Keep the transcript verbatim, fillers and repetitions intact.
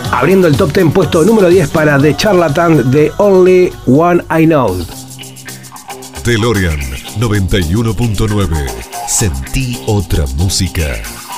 Abriendo el top diez, puesto número diez para The Charlatan de Only One I Know. DeLorean noventa y uno punto nueve. Sentí otra música.